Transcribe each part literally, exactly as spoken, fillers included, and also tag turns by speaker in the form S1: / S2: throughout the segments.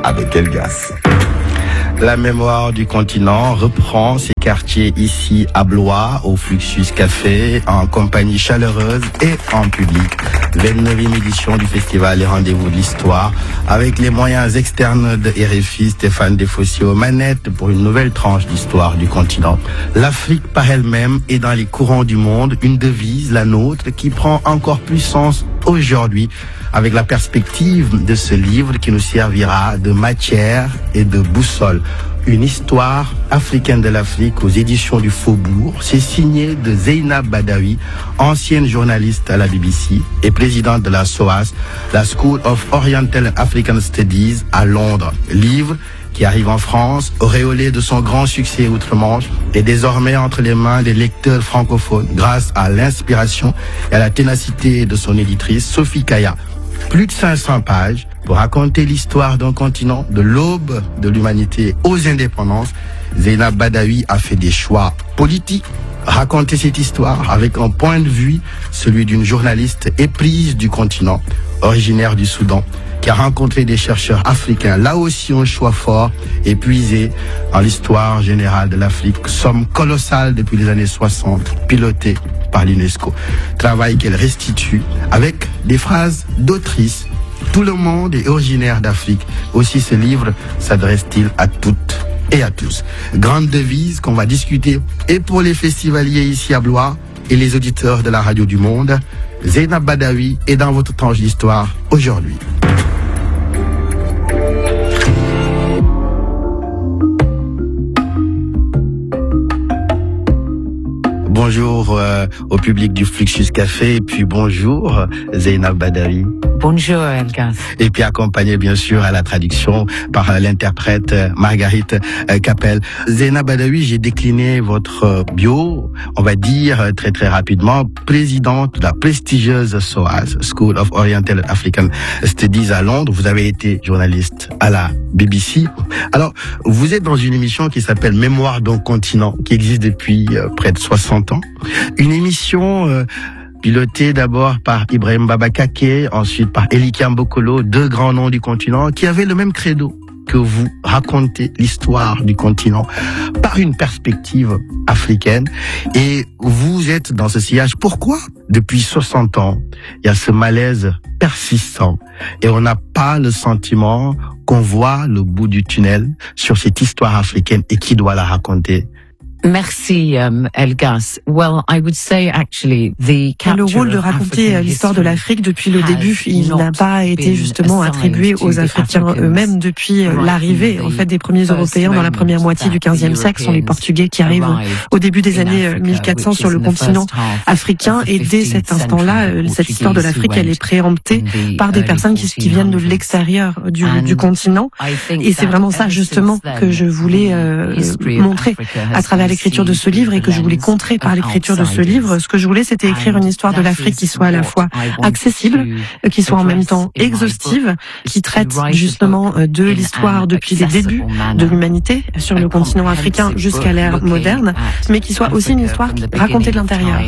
S1: avec Elgas. La mémoire du continent reprend ses quartiers ici à Blois, au Fluxus Café, en compagnie chaleureuse et en public. vingt-neuvième édition du festival Les Rendez-vous de l'Histoire, avec les moyens externes de R F I, Stéphane Desfossés aux manettes pour une nouvelle tranche d'histoire du continent. L'Afrique par elle-même est dans les courants du monde, une devise, la nôtre, qui prend encore plus sens aujourd'hui, avec la perspective de ce livre qui nous servira de matière et de boussole. Une histoire africaine de l'Afrique aux éditions du Faubourg. C'est signé de Zeynab Badawi, ancienne journaliste à la B B C et présidente de la S O A S, la School of Oriental and African Studies à Londres. Livre qui arrive en France, auréolé de son grand succès outre-Manche, et désormais entre les mains des lecteurs francophones grâce à l'inspiration et à la ténacité de son éditrice Sophie Kaya. Plus de cinq cents pages pour raconter l'histoire d'un continent de l'aube de l'humanité aux indépendances. Zeynab Badawi a fait des choix politiques. Raconter cette histoire avec un point de vue, celui d'une journaliste éprise du continent, originaire du Soudan, qui a rencontré des chercheurs africains. Là aussi, un choix fort et puisé dans l'histoire générale de l'Afrique. Somme colossale depuis les années soixante, pilotée par l'UNESCO. Travail qu'elle restitue avec des phrases d'autrice. Tout le monde est originaire d'Afrique. Aussi, ce livre s'adresse-t-il à toutes et à tous. Grande devise qu'on va discuter et pour les festivaliers ici à Blois et les auditeurs de la radio du monde. Zeynab Badawi est dans votre tranche d'histoire aujourd'hui. Bonjour euh, au public du Fluxus Café et puis bonjour Zeynab Badawi.
S2: Bonjour Elgas.
S1: Et puis accompagné bien sûr à la traduction par euh, l'interprète euh, Marguerite euh, Capel. Zeynab Badawi, j'ai décliné votre euh, bio, on va dire euh, très très rapidement, présidente de la prestigieuse S O A S, School of Oriental and African Studies à Londres. Vous avez été journaliste à la B B C. Alors, vous êtes dans une émission qui s'appelle Mémoire d'un continent, qui existe depuis euh, près de soixante ans. Une émission euh, pilotée d'abord par Ibrahim Baba Kake, ensuite par Elikia Mbokolo, deux grands noms du continent, qui avaient le même credo que vous, racontez l'histoire du continent par une perspective africaine. Et vous êtes dans ce sillage. Pourquoi, depuis soixante ans, il y a ce malaise persistant et on n'a pas le sentiment qu'on voit le bout du tunnel sur cette histoire africaine et qui doit la raconter?
S2: Merci, um, Elgas. Well, I would say actually the
S3: le rôle de raconter l'histoire de l'Afrique depuis le début, il n'a pas été justement attribué aux Africains eux-mêmes depuis l'arrivée, en fait, des premiers Européens dans la première moitié du quinzième siècle. Ce sont les Portugais qui arrivent au début des années mille quatre cents sur le continent africain. Et dès cet instant-là, cette histoire de l'Afrique, elle est préemptée par des personnes qui, qui viennent de l'extérieur du, du continent. Et c'est vraiment ça, justement, que je voulais euh, montrer à travers l'écriture de ce livre et que je voulais contrer par l'écriture de ce livre. Ce que je voulais, c'était écrire une histoire de l'Afrique qui soit à la fois accessible, qui soit en même temps exhaustive, qui traite justement de l'histoire depuis les débuts de l'humanité sur le continent africain jusqu'à l'ère moderne, mais qui soit aussi une histoire racontée de l'intérieur.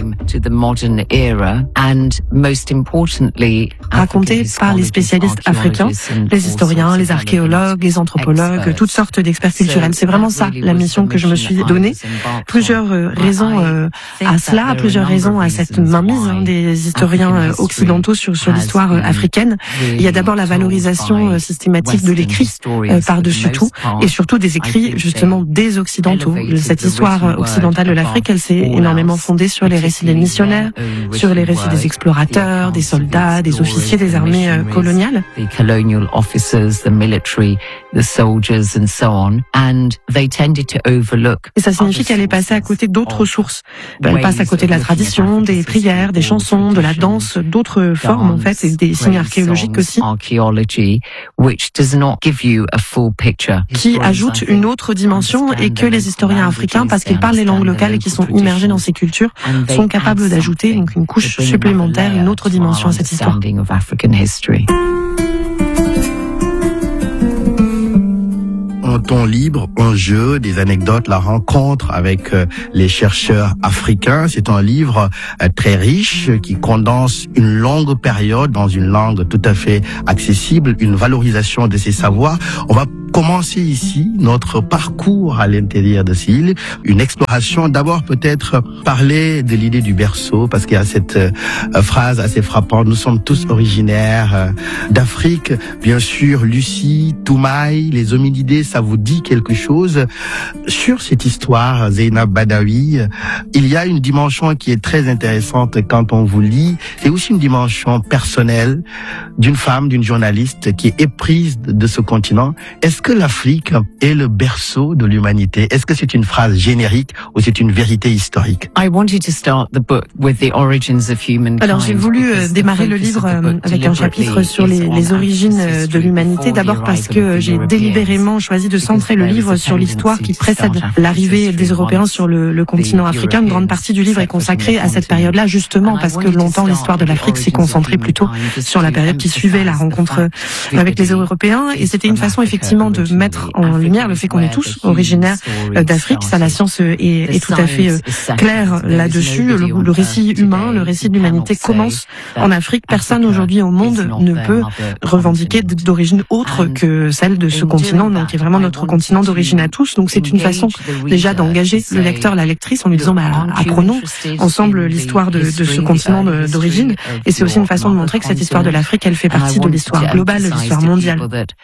S3: Racontée par les spécialistes africains, les historiens, les archéologues, les anthropologues, toutes sortes d'experts culturels. C'est vraiment ça la mission que je me suis donnée. Plusieurs euh, raisons euh, à cela, plusieurs raisons à cette mainmise hein, des historiens euh, occidentaux sur, sur l'histoire euh, africaine. Il y a d'abord la valorisation euh, systématique de l'écrit euh, par-dessus tout, et surtout des écrits justement des occidentaux. Cette histoire euh, occidentale de l'Afrique, elle s'est énormément fondée sur les récits des missionnaires, sur les récits des explorateurs, des soldats, des officiers des armées euh, coloniales. Et ça signifie qu'elle est passée à côté d'autres sources. Elle passe à côté de la tradition, des prières, des chansons, de la danse, d'autres formes en fait, et des signes archéologiques aussi, qui ajoutent une autre dimension et que les historiens africains, parce qu'ils parlent les langues locales et qui sont immergés dans ces cultures, sont capables d'ajouter donc une couche supplémentaire, une autre dimension à cette histoire.
S1: On ton livre, un jeu, des anecdotes, la rencontre avec euh, les chercheurs africains. C'est un livre euh, très riche qui condense une longue période dans une langue tout à fait accessible, une valorisation de ces savoirs. On va commencer ici notre parcours à l'intérieur de ces îles, une exploration. D'abord peut-être parler de l'idée du berceau, parce qu'il y a cette euh, phrase assez frappante, nous sommes tous originaires euh, d'Afrique. Bien sûr, Lucie, Toumaï, les hominidés, ça vous dit quelque chose? Sur cette histoire, Zeynab Badawi, il y a une dimension qui est très intéressante quand on vous lit. C'est aussi une dimension personnelle d'une femme, d'une journaliste qui est éprise de ce continent. Est-ce que l'Afrique est le berceau de l'humanité? Est-ce que c'est une phrase générique ou c'est une vérité historique?
S2: Alors
S3: j'ai voulu euh, démarrer le livre euh, avec un chapitre sur les, les origines de l'humanité, d'abord parce que j'ai délibérément choisi de centrer le livre sur l'histoire qui précède l'arrivée des Européens sur le, le continent africain. Une grande partie du livre est consacrée à cette période-là, justement parce que longtemps l'histoire de l'Afrique s'est concentrée plutôt sur la période qui suivait la rencontre avec les Européens, et c'était une façon effectivement de mettre en lumière le fait qu'on est tous originaires d'Afrique. Ça, la science est, est tout à fait claire là-dessus. Le, le récit humain, le récit de l'humanité commence en Afrique. Personne aujourd'hui au monde ne peut revendiquer d'origine autre que celle de ce continent, donc qui est vraiment notre continent d'origine à tous. Donc c'est une façon déjà d'engager le lecteur, la lectrice, en lui disant bah, apprenons ensemble l'histoire de, de ce continent d'origine. Et c'est aussi une façon de montrer que cette histoire de l'Afrique, elle fait partie de l'histoire globale, de l'histoire mondiale.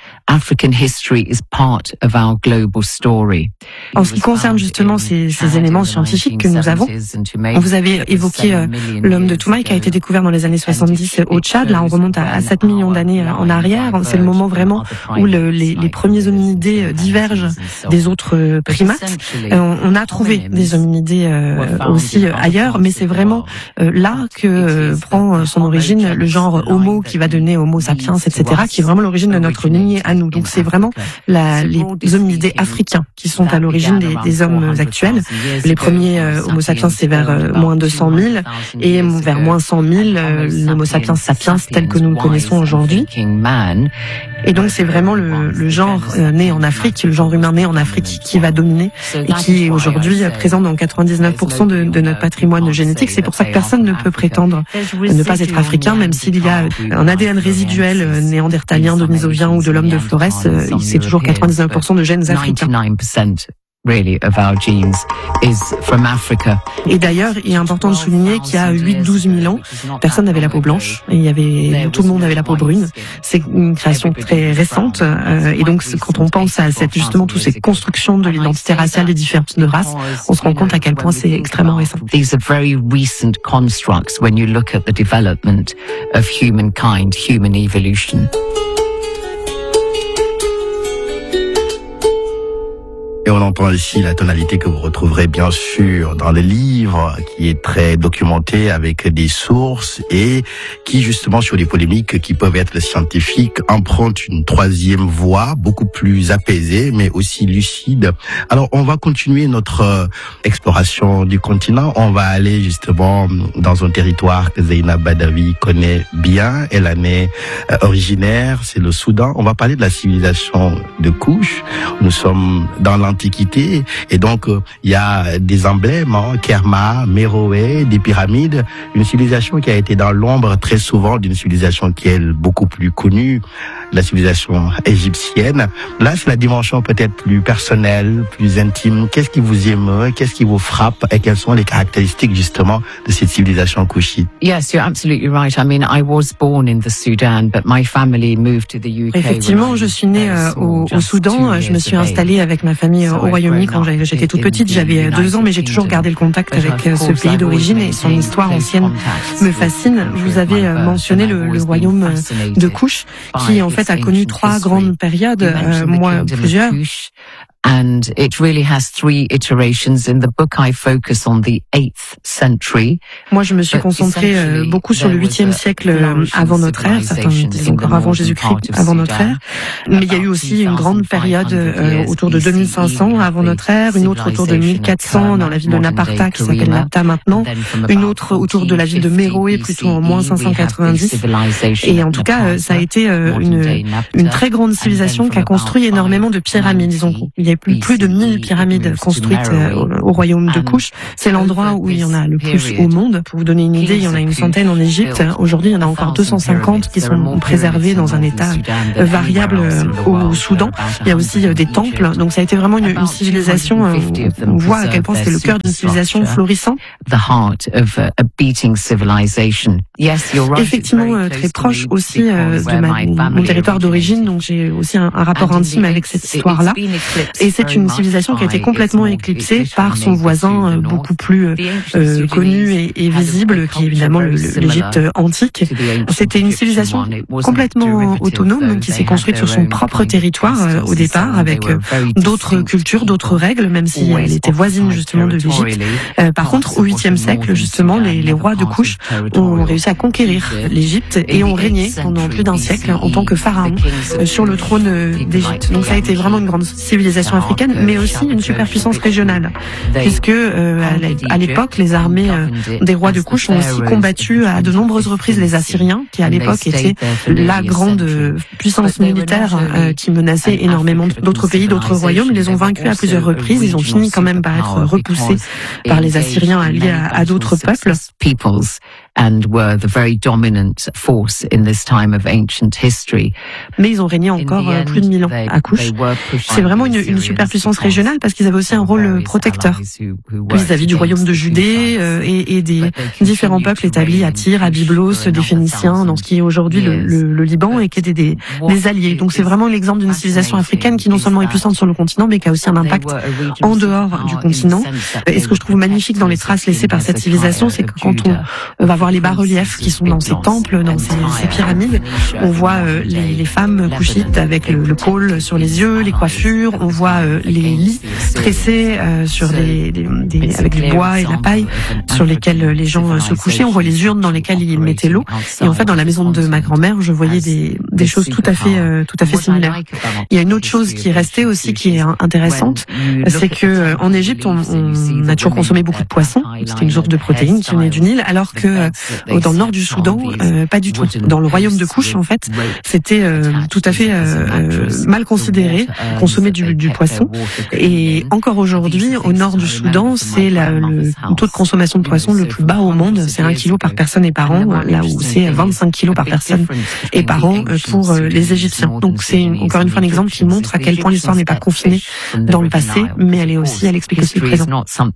S3: En ce qui concerne justement ces, ces éléments scientifiques que nous avons, vous avez évoqué euh, l'homme de Toumaï qui a été découvert dans les années soixante-dix au Tchad. Là, on remonte à, à sept millions d'années en arrière. C'est le moment vraiment où le, les, les premiers hominidés divergent des autres primates. Euh, on a trouvé des hominidés euh, aussi ailleurs, mais c'est vraiment euh, là que euh, prend son origine le genre Homo qui va donner Homo sapiens, et cetera, qui est vraiment l'origine de notre lignée à nous. Donc c'est vraiment la, les hominidés africains qui sont à l'origine des, des hommes actuels. Les premiers euh, Homo sapiens, c'est vers euh, moins deux cent mille, et vers moins cent mille, euh, l'Homo sapiens sapiens tel que nous le connaissons aujourd'hui. Et donc c'est vraiment le, le genre euh, né en Afrique, le genre humain né en Afrique qui va dominer et qui est aujourd'hui présent dans quatre-vingt-dix-neuf pour cent de, de notre patrimoine génétique. C'est pour ça que personne ne peut prétendre ne pas être africain, même s'il y a un A D N résiduel néandertalien, denisovien ou de l'homme de Flores, euh, c'est toujours quatre-vingt-dix-neuf pour cent de gènes africains.
S2: Really, of our genes is from Africa.
S3: Et d'ailleurs, il est important de souligner qu'il y a huit à douze mille ans, personne n'avait la peau blanche, et il y avait, tout le monde avait la peau brune. C'est une création très récente, euh, et donc quand on pense à cette, justement, toutes ces constructions de l'identité raciale des différentes races, on se rend compte à quel point c'est extrêmement récent.
S2: These are very recent constructs when you look at the development of humankind, human evolution.
S1: Et on entend ici la tonalité que vous retrouverez bien sûr dans le livre, qui est très documenté avec des sources et qui justement sur des polémiques qui peuvent être scientifiques emprunte une troisième voie beaucoup plus apaisée mais aussi lucide. Alors on va continuer notre exploration du continent. On va aller justement dans un territoire que Zeynab Badawi connaît bien. Elle en est originaire, c'est le Soudan. On va parler de la civilisation de Kouch. Nous sommes dans l'Antiquité et donc euh, il y a des emblèmes, hein, Kerma, Méroé, des pyramides, une civilisation qui a été dans l'ombre très souvent d'une civilisation qui est beaucoup plus connue, la civilisation égyptienne. Là, c'est la dimension peut-être plus personnelle, plus intime. Qu'est-ce qui vous émeut, qu'est-ce qui vous frappe et quelles sont les caractéristiques justement de cette civilisation couchite?
S2: Yes, you're absolutely right. I mean, I was born in the Sudan, but my family moved to the U K.
S3: Effectivement, je suis née euh, au, au Soudan. Je me suis installée avec ma famille au Royaume-Uni quand j'étais toute petite. J'avais deux ans, mais j'ai toujours gardé le contact avec ce pays d'origine et son histoire ancienne me fascine. Vous avez mentionné le, le royaume de Kouch, qui en fait a connu trois grandes périodes, euh, moi plusieurs.
S2: And it really has three iterations. In the book, I focus on the eighth century.
S3: Moi, je me suis concentrée euh, beaucoup sur le huitième siècle euh, avant notre ère, certains disent encore avant Jésus-Christ, avant notre ère. Mais il y a eu aussi une grande période euh, autour de deux mille cinq cents avant notre ère, une autre autour de mille quatre cents dans la ville de Naparta qui s'appelle Napta maintenant, une autre autour de la ville de Méroé plutôt en moins cinq cent quatre-vingt-dix. Et en tout cas, ça a été euh, une, une très grande civilisation qui a construit énormément de pyramides. Disons qu'il y a plus, plus de mille pyramides construites euh, au, au royaume de Kouch. C'est l'endroit où il y en a le plus au monde. Pour vous donner une idée, il y en a une centaine en Égypte. Aujourd'hui, il y en a encore deux cent cinquante qui sont préservés dans un état euh, variable euh, au Soudan. Il y a aussi euh, des temples. Donc ça a été vraiment une, une civilisation, euh, on voit à quel point c'était le cœur d'une civilisation florissante. Effectivement, euh, très proche aussi euh, de ma, mon territoire d'origine. Donc j'ai aussi un, un rapport intime avec cette histoire-là. Et c'est une civilisation qui a été complètement éclipsée par son voisin euh, beaucoup plus euh, connu et, et visible, qui est évidemment l'Égypte antique. C'était une civilisation complètement autonome qui s'est construite sur son propre territoire euh, au départ, avec euh, d'autres cultures, d'autres règles, même si elle était voisine justement de l'Égypte. Euh, par contre, au huitième siècle, justement, les, les rois de Kouch ont réussi à conquérir l'Égypte et ont régné pendant plus d'un siècle en tant que pharaon euh, sur le trône d'Égypte. Donc ça a été vraiment une grande civilisation africaine, mais aussi une superpuissance régionale, puisque euh, à l'époque, les armées euh, des rois de Kouch ont aussi combattu à de nombreuses reprises les Assyriens, qui à l'époque étaient la grande puissance militaire euh, qui menaçait énormément d'autres pays, d'autres royaumes. Ils les ont vaincus à plusieurs reprises. Ils ont fini quand même par être repoussés par les Assyriens alliés à, à d'autres peuples.
S2: And were the very dominant force in this time of ancient history.
S3: Mais ils ont régné encore end, plus de mille ans à Kouch. C'est vraiment une, une superpuissance régionale parce qu'ils avaient aussi un rôle protecteur vis-à-vis du royaume de Judée euh, et, et des différents peuples établis à Tyr, à Byblos, des Phéniciens, dans ce qui est aujourd'hui le, le, le Liban et qui étaient des, des alliés. Donc c'est vraiment l'exemple d'une civilisation africaine qui non seulement est puissante sur le continent, mais qui a aussi un impact en dehors du continent. Et ce que je trouve magnifique dans les traces laissées par cette civilisation, c'est que quand on va voir les bas-reliefs qui sont dans ces temples, dans ces, ces pyramides, on voit euh, les, les femmes couchites avec le, le col sur les yeux, les coiffures, on voit euh, les lits tressés euh, sur des, des, des, avec du bois et de la paille sur lesquels les gens euh, se couchaient, on voit les urnes dans lesquelles ils mettaient l'eau. Et en fait, dans la maison de ma grand-mère, je voyais des, des choses tout à fait, euh, tout à fait similaires. Il y a une autre chose qui est restée aussi, qui est intéressante, c'est que euh, en Égypte, on, on a toujours consommé beaucoup de poissons. C'était une source de protéines qui venait du Nil, alors que dans le nord du Soudan, euh, pas du tout. Dans le royaume de Kouch, en fait, c'était euh, tout à fait euh, mal considéré, consommer du, du poisson. Et encore aujourd'hui, au nord du Soudan, c'est le taux de consommation de poisson le plus bas au monde. C'est un kilo par personne et par an, là où c'est vingt-cinq kilos par personne et par an pour les Égyptiens. Donc c'est encore une fois un exemple qui montre à quel point l'histoire n'est pas confinée dans le passé, mais elle est aussi, elle explique aussi le présent.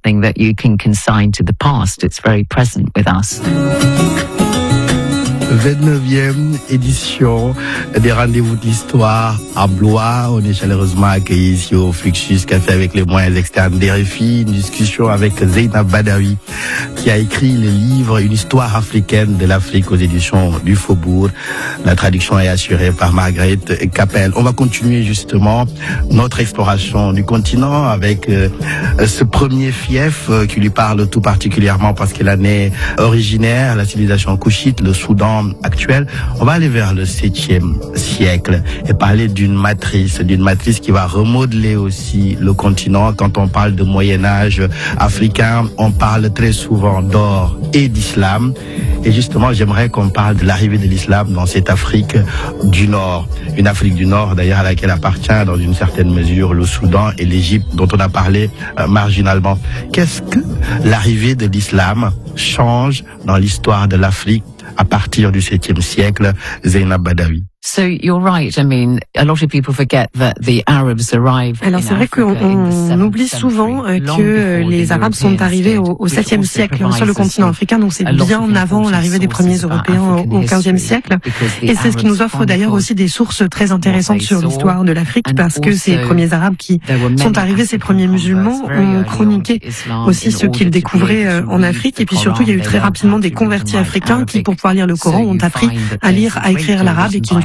S1: vingt-neuvième édition des Rendez-vous de l'Histoire à Blois. On est chaleureusement accueillis ici au Fluxus Café avec les moyens externes des R F I. Une discussion avec Zeynab Badawi qui a écrit le livre Une histoire africaine de l'Afrique aux éditions du Faubourg. La traduction est assurée par Margaret Capel. On va continuer justement notre exploration du continent avec euh, ce premier fief euh, qui lui parle tout particulièrement parce qu'il en est originaire, la civilisation couchite, le Soudan actuel. On va aller vers le septième siècle et parler d'une matrice, d'une matrice qui va remodeler aussi le continent. Quand on parle de Moyen-Âge africain, on parle très souvent d'or et d'islam. Et justement, j'aimerais qu'on parle de l'arrivée de l'islam dans cette Afrique du Nord. Une Afrique du Nord, d'ailleurs, à laquelle appartient dans une certaine mesure le Soudan et l'Égypte, dont on a parlé euh, marginalement. Qu'est-ce que l'arrivée de l'islam change dans l'histoire de l'Afrique à partir du septième siècle, Zeynab Badawi?
S2: So you're right. I mean, a lot of people forget that the Arabs arrived.
S3: Alors c'est vrai qu'on on oublie souvent euh, que les Arabes sont arrivés au, au septième siècle sur le continent africain, donc c'est bien avant l'arrivée des premiers Européens au quinzième siècle. Et c'est ce qui nous offre d'ailleurs aussi des sources très intéressantes sur l'histoire de l'Afrique, parce que ces premiers Arabes qui sont arrivés, ces premiers musulmans, ont chroniqué aussi ceux qu'ils découvraient en Afrique. Et puis surtout, il y a eu très rapidement des convertis africains qui, pour pouvoir lire le Coran, ont appris à lire, à écrire l'arabe et qui ont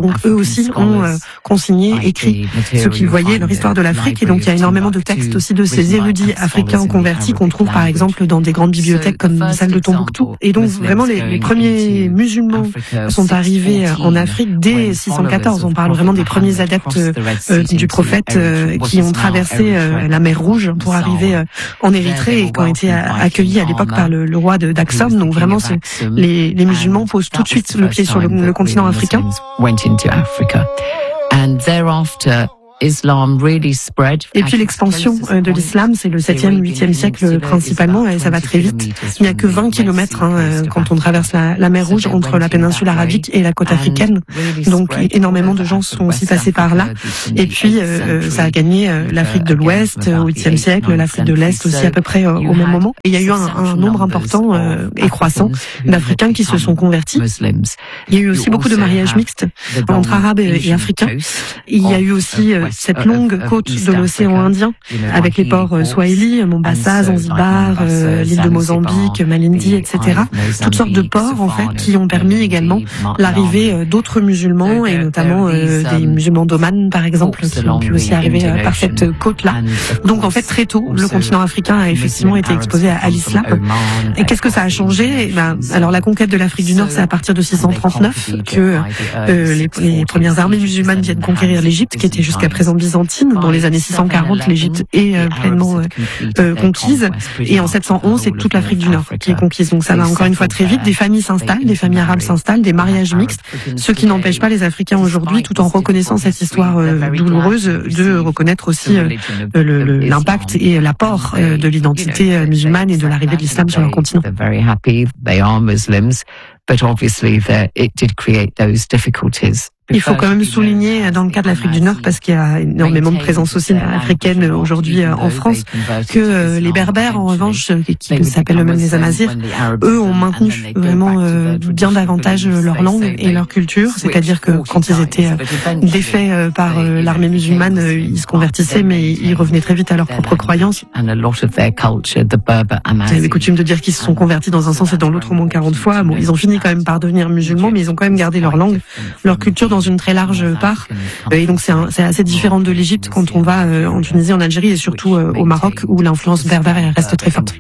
S3: donc eux aussi ont euh, consigné, écrit ce qu'ils voyaient, leur histoire de l'Afrique. Et donc il y a énormément de textes aussi de ces érudits africains convertis qu'on trouve par exemple dans des grandes bibliothèques comme celle de Tombouctou. Et donc vraiment les, les premiers musulmans sont arrivés en Afrique dès six cent quatorze. On parle vraiment des premiers adeptes euh, du prophète euh, qui ont traversé euh, la mer Rouge pour arriver euh, en Érythrée et qui ont été accueillis à l'époque par le, le roi de d'Axum. Donc vraiment les, les musulmans posent tout de suite le pied sur le, le continent africain. Et puis l'expansion de l'islam, c'est le septième, huitième siècle principalement, et ça va très vite. Il n'y a que vingt kilomètres hein, quand on traverse la, la mer Rouge entre la péninsule arabique et la côte africaine. Donc énormément de gens sont aussi passés par là. Et puis euh, ça a gagné euh, l'Afrique de l'Ouest au huitième siècle, l'Afrique de l'Est aussi à peu près euh, au même moment. Et il y a eu un, un nombre important euh, et croissant d'Africains qui se sont convertis. Il y a eu aussi beaucoup de mariages mixtes entre Arabes et, et Africains. Il y a eu aussi euh, cette longue côte de l'océan Indien, avec les ports Swahili, Mombasa, Zanzibar, euh, l'île de Mozambique, Malindi, et cetera. Toutes sortes de ports, en fait, qui ont permis également l'arrivée d'autres musulmans, et notamment euh, des musulmans d'Oman, par exemple, qui ont pu aussi arriver euh, par cette côte-là. Donc, en fait, très tôt, le continent africain a effectivement été exposé à, à l'islam. Et qu'est-ce que ça a changé? Ben, alors, la conquête de l'Afrique du Nord, c'est à partir de six cent trente-neuf que euh, les, les premières armées musulmanes viennent conquérir l'Égypte, qui était jusqu'à présent byzantine. Dans les années six cent quarante, l'Égypte est euh, pleinement euh, conquise. Et en sept cent onze, c'est toute l'Afrique du Nord qui est conquise. Donc ça va encore une fois très vite. Des familles s'installent, des familles arabes s'installent, des mariages mixtes. Ce qui n'empêche pas les Africains aujourd'hui, tout en reconnaissant cette histoire euh, douloureuse, de reconnaître aussi euh, l'impact et l'apport euh, de l'identité euh, musulmane et de l'arrivée de l'islam sur leur continent.
S2: But obviously there, it did create those difficulties.
S3: Il faut quand même souligner dans le cas de l'Afrique du Nord, parce qu'il y a énormément de présence aussi africaine aujourd'hui en France, que les Berbères, en revanche, qui s'appellent eux-mêmes les Amazirs, eux ont maintenu vraiment bien davantage leur langue et leur culture. C'est-à-dire que quand ils étaient défaits par l'armée musulmane, ils se convertissaient, mais ils revenaient très vite à leurs propres croyances. J'avais les coutumes de dire qu'ils se sont convertis dans un sens et dans l'autre au moins quarante fois. Bon, ils ont fini quand même par devenir musulmans, mais ils ont quand même gardé leur langue, leur culture dans une très large part. Et donc c'est assez différent de l'Égypte quand on va euh, en Tunisie, en Algérie et surtout euh, au Maroc où l'influence berbère reste très forte.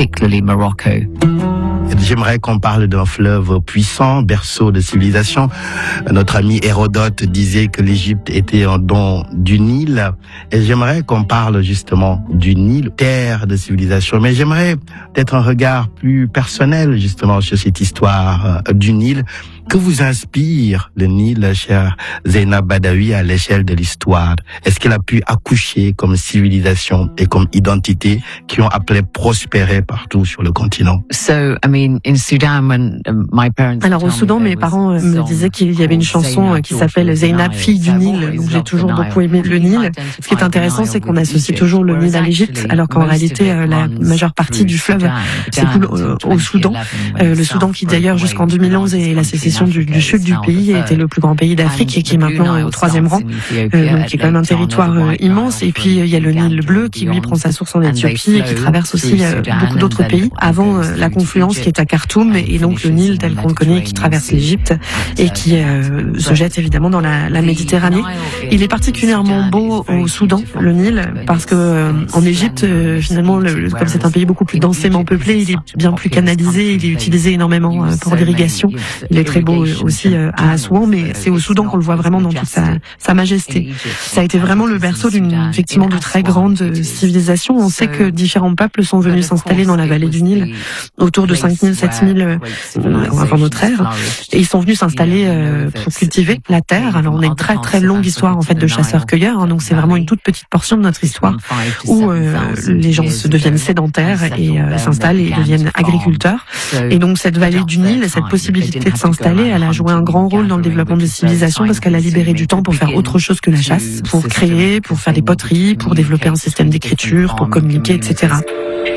S1: J'aimerais qu'on parle d'un fleuve puissant, berceau de civilisation. Notre ami Hérodote disait que l'Égypte était un don du Nil. Et j'aimerais qu'on parle justement du Nil, terre de civilisation. Mais j'aimerais peut-être un regard plus personnel justement sur cette histoire du Nil. Que vous inspire le Nil, chère Zeynab Badawi, à l'échelle de l'histoire? Est-ce qu'il a pu accoucher comme civilisation et comme identité qui ont appelé prospérer partout sur le continent?
S2: So, I mean, in Sudan, when my parents
S3: Alors au Soudan, mes parents me disaient qu'il y avait une chanson qui s'appelle Zeynab, fille du Nil. Donc j'ai toujours beaucoup aimé le Nil. Ce qui est intéressant, c'est qu'on associe toujours le Nil à l'Égypte, alors qu'en réalité, la majeure partie du fleuve s'écoule au Soudan. Le Soudan qui d'ailleurs jusqu'en deux mille onze est la sécession Du, du sud du pays, était le plus grand pays d'Afrique et qui est maintenant au troisième rang, euh, donc qui est quand même un territoire euh, immense. Et puis il y a le Nil bleu qui lui prend sa source en Éthiopie et qui traverse aussi euh, beaucoup d'autres pays avant euh, la confluence qui est à Khartoum, et donc le Nil tel qu'on le connaît qui traverse l'Égypte et qui euh, se jette évidemment dans la, la Méditerranée. Il est particulièrement beau au Soudan, le Nil, parce que euh, en Égypte euh, finalement le, comme c'est un pays beaucoup plus densément peuplé, il est bien plus canalisé, il est utilisé énormément euh, pour l'irrigation. Il est très beau aussi à Assouan, mais c'est au Soudan qu'on le voit vraiment dans toute sa, sa majesté. Ça a été vraiment le berceau d'une effectivement de très grande civilisation. On sait que différents peuples sont venus s'installer dans la vallée du Nil autour de cinq mille, sept mille euh, avant notre ère, et ils sont venus s'installer euh, pour cultiver la terre. Alors on a une très très longue histoire en fait de chasseurs-cueilleurs, hein, donc c'est vraiment une toute petite portion de notre histoire où euh, les gens se deviennent sédentaires et euh, s'installent et deviennent agriculteurs. Et donc cette vallée du Nil, cette possibilité de s'installer, elle a joué un grand rôle dans le développement des civilisations parce qu'elle a libéré du temps pour faire autre chose que la chasse, pour créer, pour faire des poteries, pour développer un système d'écriture, pour communiquer, et cetera.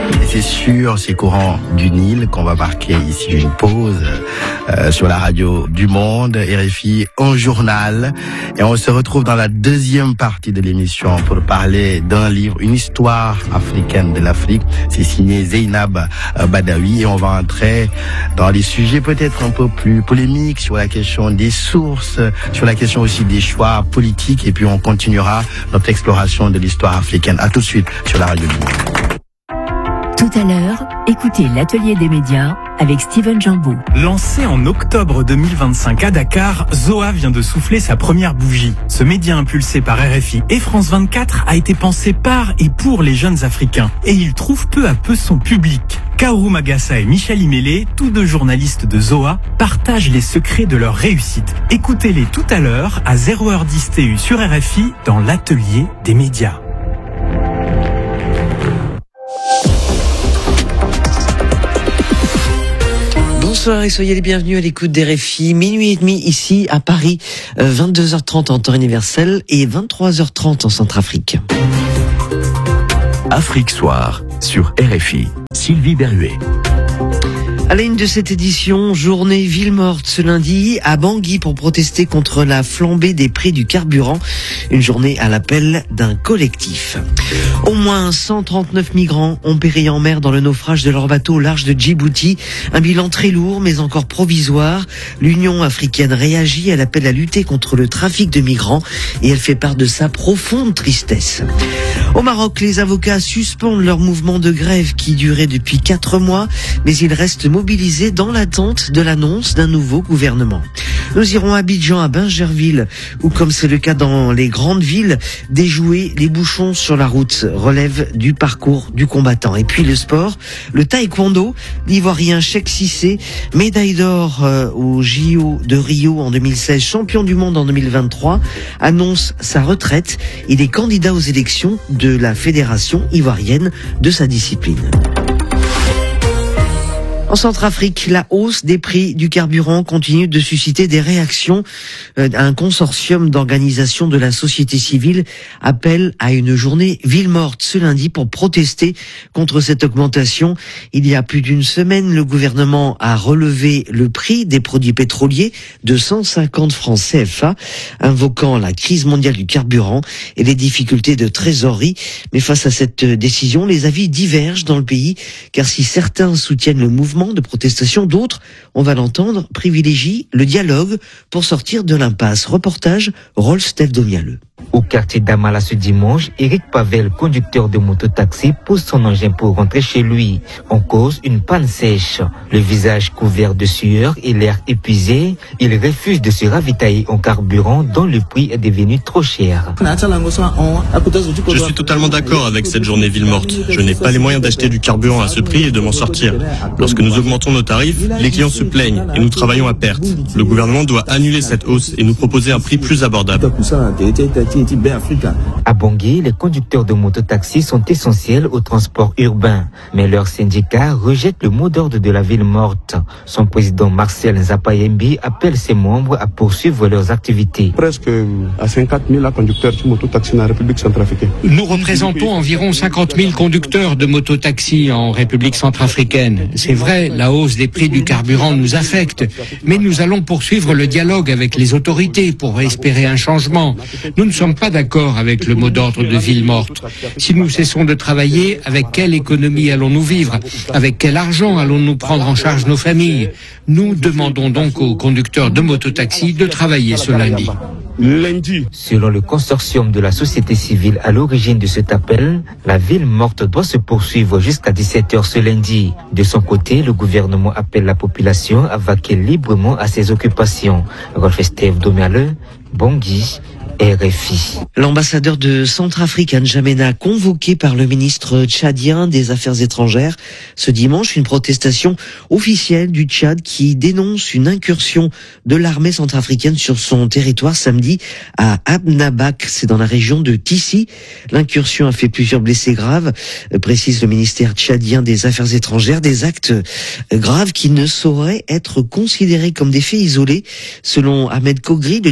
S1: Et c'est sur ces courants du Nil qu'on va marquer ici une pause euh, sur la radio du Monde, R F I en journal. Et on se retrouve dans la deuxième partie de l'émission pour parler d'un livre, une histoire africaine de l'Afrique. C'est signé Zeynab Badawi et on va entrer dans des sujets peut-être un peu plus polémiques sur la question des sources, sur la question aussi des choix politiques et puis on continuera notre exploration de l'histoire africaine. À tout de suite sur la radio du Monde.
S4: Tout à l'heure, écoutez l'Atelier des médias avec Steven Jambeau.
S5: Lancé en octobre deux mille vingt-cinq à Dakar, Zoa vient de souffler sa première bougie. Ce média impulsé par R F I et France vingt-quatre a été pensé par et pour les jeunes Africains. Et il trouve peu à peu son public. Kaoru Magassa et Michel Imélé, tous deux journalistes de Zoa, partagent les secrets de leur réussite. Écoutez-les tout à l'heure à zéro heure dix T U sur R F I dans l'Atelier des médias.
S6: Bonsoir et soyez les bienvenus à l'écoute d'R F I. Minuit et demi ici à Paris, vingt-deux heures trente en temps universel et vingt-trois heures trente en Centrafrique.
S7: Afrique Soir sur R F I. Sylvie Berruet.
S6: À la une de cette édition, journée ville morte ce lundi à Bangui pour protester contre la flambée des prix du carburant. Une journée à l'appel d'un collectif. Au moins cent trente-neuf migrants ont péri en mer dans le naufrage de leur bateau au large de Djibouti. Un bilan très lourd mais encore provisoire. L'Union africaine réagit, elle appelle à lutter contre le trafic de migrants et elle fait part de sa profonde tristesse. Au Maroc, les avocats suspendent leur mouvement de grève qui durait depuis quatre mois, mais ils restent mobilisés dans l'attente de l'annonce d'un nouveau gouvernement. Nous irons à Abidjan, à Bingerville, où, comme c'est le cas dans les grandes villes, déjouer les bouchons sur la route relève du parcours du combattant. Et puis le sport, le taekwondo, l'Ivoirien Cheikh Cissé, médaille d'or euh, au J O de Rio en deux mille seize, champion du monde en deux mille vingt-trois, annonce sa retraite. Il est candidat aux élections de la fédération ivoirienne de sa discipline. En Centrafrique, la hausse des prix du carburant continue de susciter des réactions. Un consortium d'organisations de la société civile appelle à une journée ville morte ce lundi pour protester contre cette augmentation. Il y a plus d'une semaine, le gouvernement a relevé le prix des produits pétroliers de cent cinquante francs C F A, invoquant la crise mondiale du carburant et les difficultés de trésorerie. Mais face à cette décision, les avis divergent dans le pays, car si certains soutiennent le mouvement de protestation, d'autres, on va l'entendre, privilégient le dialogue pour sortir de l'impasse. Reportage Rolf Teldomialeux.
S8: Au quartier d'Amala ce dimanche, Eric Pavel, conducteur de mototaxi, pose son engin pour rentrer chez lui. En cause, une panne sèche. Le visage couvert de sueur et l'air épuisé, il refuse de se ravitailler en carburant dont le prix est devenu trop cher.
S9: Je suis totalement d'accord avec cette journée ville morte. Je n'ai pas les moyens d'acheter du carburant à ce prix et de m'en sortir. Lorsque nous augmentons nos tarifs, les clients se plaignent et nous travaillons à perte. Le gouvernement doit annuler cette hausse et nous proposer un prix plus abordable.
S8: À Bangui, les conducteurs de mototaxi sont essentiels au transport urbain, mais leur syndicat rejette le mot d'ordre de la ville morte. Son président Marcel Nzapayembi appelle ses membres à poursuivre leurs activités.
S10: Presque à cinquante mille conducteurs de mototaxi en République centrafricaine.
S11: Nous représentons environ cinquante mille conducteurs de mototaxi en République centrafricaine. C'est vrai, la hausse des prix du carburant nous affecte, mais nous allons poursuivre le dialogue avec les autorités pour espérer un changement. Nous ne sommes pas d'accord avec le mot d'ordre de ville morte. Si nous cessons de travailler, avec quelle économie allons-nous vivre? Avec quel argent allons-nous prendre en charge nos familles? Nous demandons donc aux conducteurs de mototaxi de travailler ce lundi.
S8: Lundi. Selon le consortium de la société civile à l'origine de cet appel, la ville morte doit se poursuivre jusqu'à dix-sept heures ce lundi. De son côté, le gouvernement appelle la population à vaquer librement à ses occupations. Rolf Teldomialeux, Bangui, R F I.
S6: L'ambassadeur de Centrafrique, N'Djamena, convoqué par le ministre tchadien des Affaires étrangères. Ce dimanche, une protestation officielle du Tchad qui dénonce une incursion de l'armée centrafricaine sur son territoire samedi à Abnabak, c'est dans la région de Tissi. L'incursion a fait plusieurs blessés graves, précise le ministère tchadien des Affaires étrangères, des actes graves qui ne sauraient être considérés comme des faits isolés. Selon Ahmed Kogri, le Tchad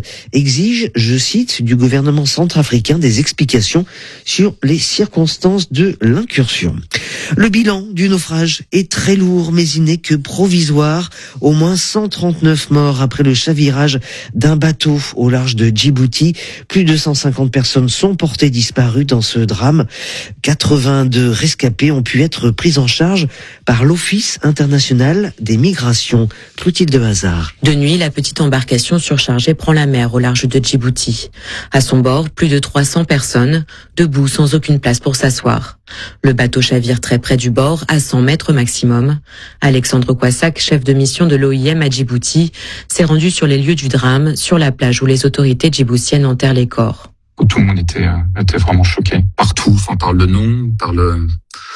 S6: exige, je cite, du gouvernement centrafricain des explications sur les circonstances de l'incursion. Le bilan du naufrage est très lourd, mais il n'est que provisoire. Au moins cent trente-neuf morts après le chavirage d'un bateau au large de Djibouti. Plus de cent cinquante personnes sont portées disparues dans ce drame. quatre-vingt-deux rescapés ont pu être pris en charge par l'Office international des migrations. Clotilde Hazard.
S12: De nuit, la petite embarcation surchargée prend la mer au large de Djibouti. À son bord, plus de trois cents personnes, debout sans aucune place pour s'asseoir. Le bateau chavire très près du bord, à cent mètres maximum. Alexandre Kwassak, chef de mission de l'O I M à Djibouti, s'est rendu sur les lieux du drame, sur la plage où les autorités djiboutiennes enterrent les corps.
S13: Tout le monde était, était vraiment choqué. Partout, enfin, par le nom, par le,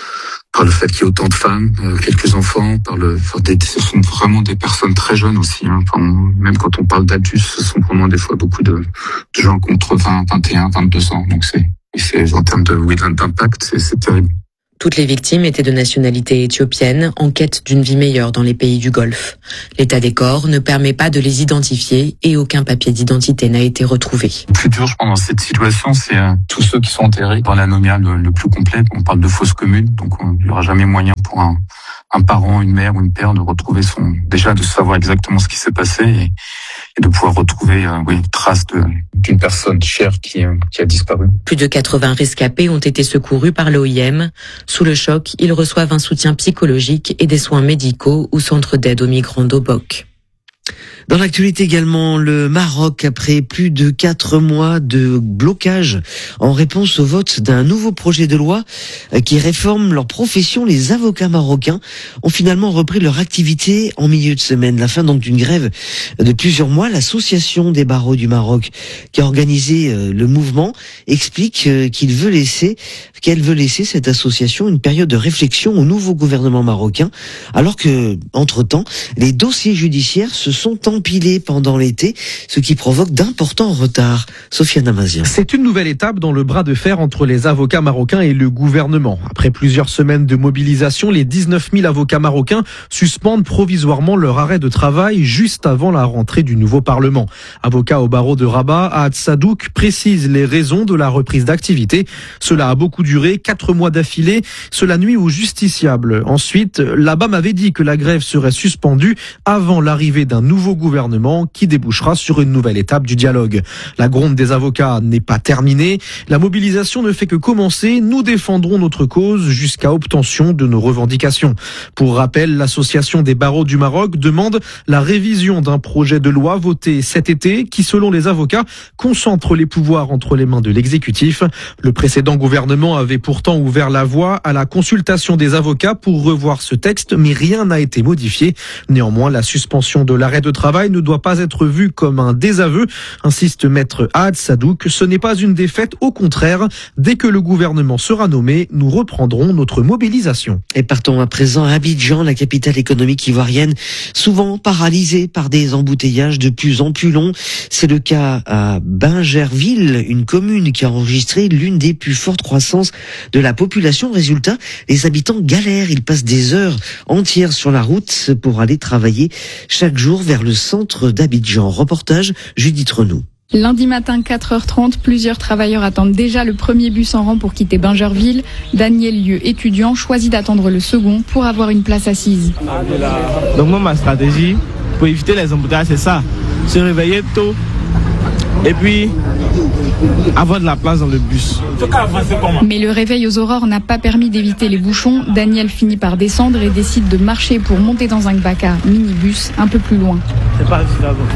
S13: par le fait qu'il y ait autant de femmes, euh, quelques enfants, par le, enfin, des, ce sont vraiment des personnes très jeunes aussi. Hein. Enfin, même quand on parle d'adultes, ce sont vraiment des fois beaucoup de, de gens contre vingt, vingt et un, vingt-deux ans. Donc c'est, c'est en termes de, oui, d'impact, c'est, c'est terrible.
S12: Toutes les victimes étaient de nationalité éthiopienne, en quête d'une vie meilleure dans les pays du Golfe. L'état des corps ne permet pas de les identifier et aucun papier d'identité n'a été retrouvé.
S13: Le plus dur, je pense, dans cette situation, c'est euh, tous ceux qui sont enterrés dans l'anomia le, le plus complet. On parle de fosse commune, donc il n'y aura jamais moyen pour un, un parent, une mère ou une père de retrouver son, déjà de savoir exactement ce qui s'est passé et, et de pouvoir retrouver euh, oui, une trace de, d'une personne chère qui, euh, qui a disparu.
S12: Plus de quatre-vingts rescapés ont été secourus par l'O I M. Sous le choc, ils reçoivent un soutien psychologique et des soins médicaux au centre d'aide aux migrants d'Obok.
S6: Dans l'actualité également, le Maroc, après plus de quatre mois de blocage en réponse au vote d'un nouveau projet de loi qui réforme leur profession, les avocats marocains ont finalement repris leur activité en milieu de semaine. La fin donc d'une grève de plusieurs mois. L'association des barreaux du Maroc qui a organisé le mouvement explique qu'il veut laisser, qu'elle veut laisser cette association une période de réflexion au nouveau gouvernement marocain, alors que, entre-temps, les dossiers judiciaires se sont empilés pendant l'été, ce qui provoque d'importants retards. Sofiane Amazian.
S14: C'est une nouvelle étape dans le bras de fer entre les avocats marocains et le gouvernement. Après plusieurs semaines de mobilisation, les dix-neuf mille avocats marocains suspendent provisoirement leur arrêt de travail juste avant la rentrée du nouveau Parlement. Avocat au barreau de Rabat, Ahad Sadouk précise les raisons de la reprise d'activité. Cela a beaucoup duré, quatre mois d'affilée. Cela nuit aux justiciables. Ensuite, la B A M avait dit que la grève serait suspendue avant l'arrivée d'un nouveau gouvernement qui débouchera sur une nouvelle étape du dialogue. La gronde des avocats n'est pas terminée. La mobilisation ne fait que commencer. Nous défendrons notre cause jusqu'à obtention de nos revendications. Pour rappel, l'association des barreaux du Maroc demande la révision d'un projet de loi voté cet été qui, selon les avocats, concentre les pouvoirs entre les mains de l'exécutif. Le précédent gouvernement avait pourtant ouvert la voie à la consultation des avocats pour revoir ce texte, mais rien n'a été modifié. Néanmoins, la suspension de l'arrêt de travail ne doit pas être vue comme un désaveu, insiste maître Ahad Sadouk. Ce n'est pas une défaite, au contraire. Dès que le gouvernement sera nommé, nous reprendrons notre mobilisation.
S6: Et partons à présent à Abidjan, la capitale économique ivoirienne, souvent paralysée par des embouteillages de plus en plus longs. C'est le cas à Bingerville, une commune qui a enregistré l'une des plus fortes croissances de la population. Résultat, les habitants galèrent. Ils passent des heures entières sur la route pour aller travailler chaque jour vers le centre d'Abidjan. Reportage Judith Renaud.
S15: Lundi matin, quatre heures trente, plusieurs travailleurs attendent déjà le premier bus en rang pour quitter Bingerville. Daniel Lieu, étudiant, choisit d'attendre le second pour avoir une place assise.
S16: Donc moi, ma stratégie pour éviter les embouteillages, c'est ça. Se réveiller tôt et puis avoir de la place dans le bus.
S15: Mais le réveil aux aurores n'a pas permis d'éviter les bouchons. Daniel finit par descendre et décide de marcher pour monter dans un Gbaka minibus un peu plus loin.
S16: C'est pas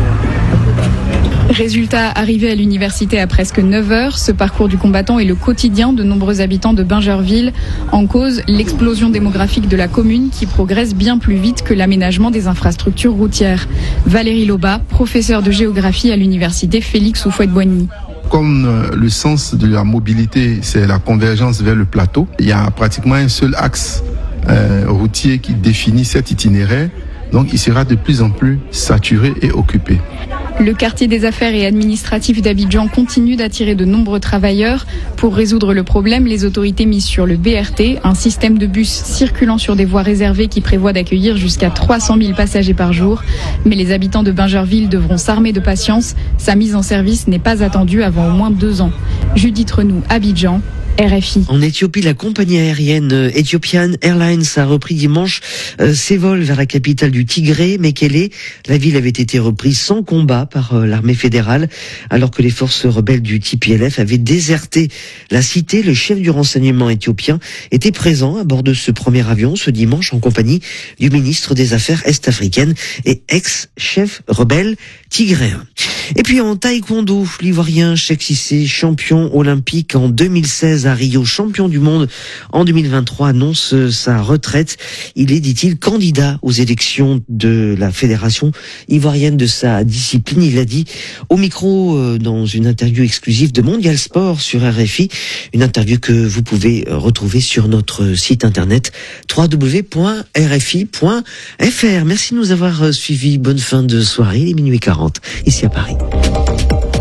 S15: Résultat, arrivé à l'université à presque neuf heures, ce parcours du combattant est le quotidien de nombreux habitants de Bingerville. En cause, l'explosion démographique de la commune qui progresse bien plus vite que l'aménagement des infrastructures routières. Valérie Loba, professeure de géographie à l'université Félix Houphouët-Boigny.
S17: Comme le sens de la mobilité, c'est la convergence vers le plateau, il y a pratiquement un seul axe euh, routier qui définit cet itinéraire. Donc il sera de plus en plus saturé et occupé.
S15: Le quartier des affaires et administratif d'Abidjan continue d'attirer de nombreux travailleurs. Pour résoudre le problème, les autorités misent sur le B R T, un système de bus circulant sur des voies réservées qui prévoit d'accueillir jusqu'à trois cent mille passagers par jour. Mais les habitants de Bingerville devront s'armer de patience. Sa mise en service n'est pas attendue avant au moins deux ans. Judith Renou, Abidjan. R F I.
S6: En Éthiopie, la compagnie aérienne Ethiopian Airlines a repris dimanche euh, ses vols vers la capitale du Tigré, Mekele. La ville avait été reprise sans combat par euh, l'armée fédérale, alors que les forces rebelles du T P L F avaient déserté la cité. Le chef du renseignement éthiopien était présent à bord de ce premier avion ce dimanche en compagnie du ministre des Affaires est-africaines et ex-chef rebelle tigréen. Et puis en taekwondo, l'Ivoirien Cheikh Cissé, champion olympique en deux mille seize à Rio, champion du monde en deux mille vingt-trois, annonce sa retraite. Il est, dit-il, candidat aux élections de la fédération ivoirienne de sa discipline. Il l'a dit au micro euh, dans une interview exclusive de Mondial Sport sur R F I, une interview que vous pouvez retrouver sur notre site internet w w w point r f i point f r. Merci de nous avoir suivis. Bonne fin de soirée, il est minuit quarante ici à Paris.